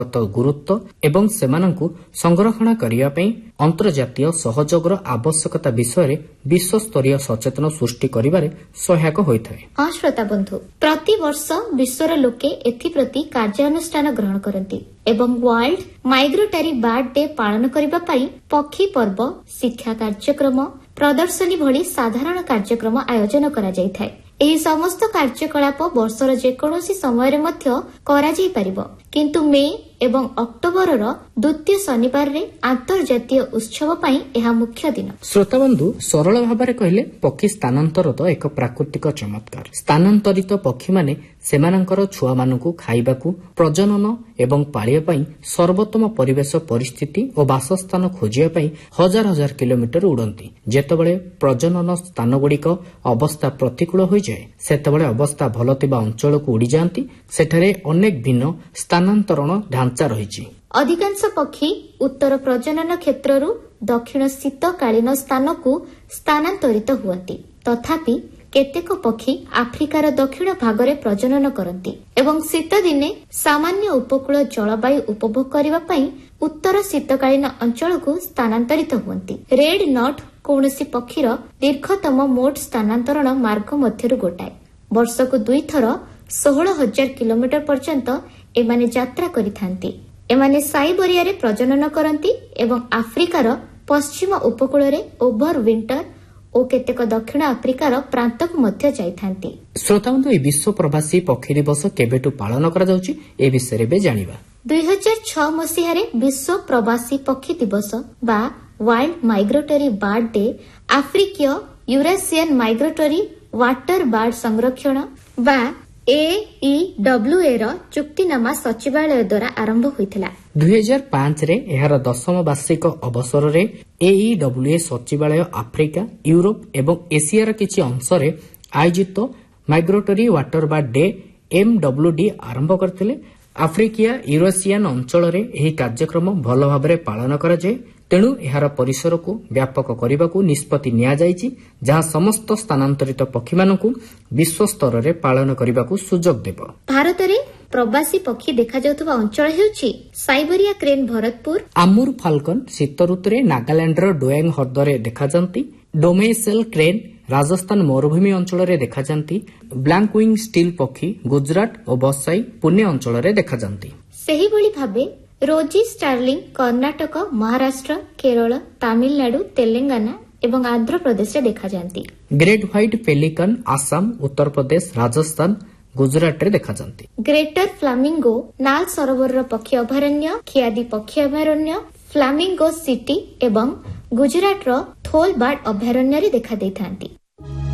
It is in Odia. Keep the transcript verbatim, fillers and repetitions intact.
ଗୁରୁତ୍ୱ ଏବଂ ସେମାନଙ୍କୁ ସଂରକ୍ଷଣ କରିବା ପାଇଁ ଅନ୍ତର୍ଜାତୀୟ ସହଯୋଗର ଆବଶ୍ୟକତା ବିଷୟରେ ବିଶ୍ୱସ୍ତରୀୟ ସଚେତନ ସୃଷ୍ଟି କରିବାରେ ସହାୟକ ହୋଇଥାଏ। ହଁ ଶ୍ରୋତା ବନ୍ଧୁ, ପ୍ରତିବର୍ଷ ବିଶ୍ୱର ଲୋକେ ଏଥିପ୍ରତି କାର୍ଯ୍ୟାନୁଷ୍ଠାନ ଗ୍ରହଣ କରନ୍ତି ଏବଂ ୱାର୍ଲଡ ମାଇଗ୍ରେଟରୀ ବାର୍ଡ ଡେ ପାଳନ କରିବା ପାଇଁ ପକ୍ଷୀ ପର୍ବ, ଶିକ୍ଷା କାର୍ଯ୍ୟକ୍ରମ, ପ୍ରଦର୍ଶନୀ ଭଳି ସାଧାରଣ କାର୍ଯ୍ୟକ୍ରମ ଆୟୋଜନ କରାଯାଇଥାଏ। ଏହି ସମସ୍ତ କାର୍ଯ୍ୟକଳାପ ବର୍ଷର ଯେକୌଣସି ସମୟରେ ମଧ୍ୟ କରାଯାଇପାରିବ, କିନ୍ତୁ ମେ ଏବଂ ଅକ୍ଟୋବରର ଦ୍ୱିତୀୟ ଶନିବାରରେ ଆନ୍ତର୍ଜାତୀୟ ଉତ୍ସବ ପାଇଁ ଏହା ମୁଖ୍ୟ ଦିନ। ଶ୍ରୋତାବନ୍ଧୁ, ସରଳ ଭାବରେ କହିଲେ ପକ୍ଷୀ ସ୍ଥାନାନ୍ତର ତ ଏକ ପ୍ରାକୃତିକ ଚମତ୍କାର। ସ୍ଥାନାନ୍ତରିତ ପକ୍ଷୀମାନେ ସେମାନଙ୍କର ଛୁଆମାନଙ୍କୁ ଖାଇବାକୁ, ପ୍ରଜନନ ଏବଂ ପାଳିବା ପାଇଁ ସର୍ବୋତ୍ତମ ପରିବେଶ ପରିସ୍ଥିତି ଓ ବାସସ୍ଥାନ ଖୋଜିବା ପାଇଁ ହଜାର ହଜାର କିଲୋମିଟର ଉଡ଼ନ୍ତି। ଯେତେବେଳେ ପ୍ରଜନନ ସ୍ଥାନଗୁଡ଼ିକ ଅବସ୍ଥା ପ୍ରତିକୂଳ ହୋଇଯାଏ, ସେତେବେଳେ ଅବସ୍ଥା ଭଲ ଥିବା ଅଞ୍ଚଳକୁ ଉଡ଼ିଯାଆନ୍ତି। ସେଠାରେ ଅନେକ ଭିନ୍ନ ସ୍ଥାନାନ୍ତରଣ ଢାଞ୍ଚା ରହିଛି। ଅଧିକାଂଶ ପକ୍ଷୀ ଉତ୍ତର ପ୍ରଜନନ କ୍ଷେତ୍ରରୁ ଦକ୍ଷିଣ ଶୀତକାଳୀନ ସ୍ଥାନକୁ ସ୍ଥାନାନ୍ତରିତ ହୁଅନ୍ତି। ତଥାପି କେତେକ ପକ୍ଷୀ ଆଫ୍ରିକାର ଦକ୍ଷିଣ ଭାଗରେ ପ୍ରଜନନ କରନ୍ତି ଏବଂ ଶୀତଦିନେ ସାମାନ୍ୟ ଉପକୂଳ ଜଳବାୟୁ ଉପଭୋଗ କରିବା ପାଇଁ ଉତ୍ତର ଶୀତକାଳୀନ ଅଞ୍ଚଳକୁ ସ୍ଥାନାନ୍ତରିତ ହୁଅନ୍ତି। ରେଡ୍ ନଟ୍ କୌଣସି ପକ୍ଷୀର ଦୀର୍ଘତମ ମୋଟ ସ୍ଥାନାନ୍ତରଣ ମାର୍ଗ ମଧ୍ୟରୁ ଗୋଟାଏ। ବର୍ଷକୁ ଦୁଇଥର ଷୋହଳ ହଜାର କିଲୋମିଟର ପର୍ଯ୍ୟନ୍ତ ଏମାନେ ଯାତ୍ରା କରିଥାନ୍ତି। ଏମାନେ ସାଇବେରିଆରେ ପ୍ରଜନନ କରନ୍ତି ଏବଂ ଆଫ୍ରିକାର ପଶ୍ଚିମ ଉପକୂଳରେ ଓଭର ୱିଣ୍ଟର ଓ କେତେକ ଦକ୍ଷିଣ ଆଫ୍ରିକାର ପ୍ରାନ୍ତକୁ ମଧ୍ୟ ଯାଇଥାନ୍ତି। ଶ୍ରୋତାବନ୍ଧୁ, ଏହି ବିଶ୍ୱ ପ୍ରବାସୀ ପକ୍ଷୀ ଦିବସ କେବେଠୁ ପାଳନ କରାଯାଉଛି ଏ ବିଷୟରେ ଏବେ ଜାଣିବା। ଦୁଇ ହଜାର ଛଅ ମସିହାରେ ବିଶ୍ୱ ପ୍ରବାସୀ ପକ୍ଷୀ ଦିବସ ବା ୱାର୍ଲଡ ମାଇଗ୍ରେଟରୀ ବାର୍ଡ ଡେ ଆଫ୍ରିକୀୟ ୟୁରାସିଆନ୍ ମାଇଗ୍ରେଟରୀ ୱାଟର ବାର୍ଡ ସଂରକ୍ଷଣ ବା ଏ ଇ ଡବ୍ଲ୍ୟୁ ଏ ର ଚୁକ୍ତିନାମା ସଚିବାଳୟ ଦ୍ୱାରା ଆରମ୍ଭ ହୋଇଥିଲା। ଦୁଇ ହଜାର ପାଞ୍ଚରେ ଏହାର ଦଶମ ବାର୍ଷିକ ଅବସରରେ ଏ ଇ ଡବ୍ଲ୍ୟୁ ଏ ସଚିବାଳୟ ଆଫ୍ରିକା, ୟୁରୋପ ଏବଂ ଏସିଆର କିଛି ଅଂଶରେ ଆୟୋଜିତ ମାଇଗ୍ରେଟରୀ water bird day M W D ଆରମ୍ଭ କରିଥିଲେ। ଆଫ୍ରିକିଆ ୟୁରୋସିଆନ୍ ଅଞ୍ଚଳରେ ଏହି କାର୍ଯ୍ୟକ୍ରମ ଭଲ ଭାବରେ ପାଳନ କରାଯାଏ। ତେଣୁ ଏହାର ପରିସରକୁ ବ୍ୟାପକ କରିବାକୁ ନିଷ୍ପତ୍ତି ନିଆଯାଇଛି, ଯାହା ସମସ୍ତ ସ୍ଥାନାନ୍ତରିତ ପକ୍ଷୀମାନଙ୍କୁ ବିଶ୍ୱସ୍ତରରେ ପାଳନ କରିବାକୁ ସୁଯୋଗ ଦେବ। ଭାରତରେ ପ୍ରବାସୀ ପକ୍ଷୀ ଦେଖାଯାଉଥିବା ଅଞ୍ଚଳ ହେଉଛି ସାଇବେରିଆ କ୍ରେନ୍ ଭରତପୁର, ଆମୁର ଫାଲକନ ଶୀତ ଋତୁରେ ନାଗାଲାଣ୍ଡର ଡୋୟାଙ୍ଗ ହ୍ରଦରେ ଦେଖାଯାନ୍ତି, ଡୋମେସେଲ୍ କ୍ରେନ୍ ରାଜସ୍ଥାନ ମରୁଭୂମି ଅଞ୍ଚଳରେ ଦେଖାଯାନ୍ତି, ବ୍ଲାଙ୍କ ୱିଙ୍ଗ ଷ୍ଟିଲ୍ ପକ୍ଷୀ ଗୁଜରାଟ ଓ ବସାଇ ପୁନେ ଅଞ୍ଚଳରେ ଦେଖାଯାନ୍ତି। ସେହିଭଳି ଭାବେ ରୋଜି ଷ୍ଟାର୍ଲିଂ କର୍ଣ୍ଣାଟକ, ମହାରାଷ୍ଟ୍ର, କେରଳ, ତାମିଲନାଡୁ, ତେଲେଙ୍ଗାନା ଏବଂ ଆନ୍ଧ୍ରପ୍ରଦେଶରେ ଦେଖାଯାନ୍ତି। ଗ୍ରେଟ୍ ହ୍ୱାଇଟ୍ ପେଲିକନ ଆସାମ, ଉତ୍ତରପ୍ରଦେଶ, ରାଜସ୍ଥାନ, ଗୁଜରାଟରେ ଦେଖାଯାନ୍ତି। ଗ୍ରେଟର ଫ୍ଲାମିଙ୍ଗୋ ନାଲ ସରୋବରର ପକ୍ଷୀ ଅଭୟାରଣ୍ୟ, ଖିଆଦି ପକ୍ଷୀ ଅଭୟାରଣ୍ୟ, ଫ୍ଲାମିଙ୍ଗୋ ସିଟି ଏବଂ ଗୁଜରାଟର ଥୋଲବାର୍ଡ ଅଭୟାରଣ୍ୟରେ ଦେଖାଦେଇଥାନ୍ତି।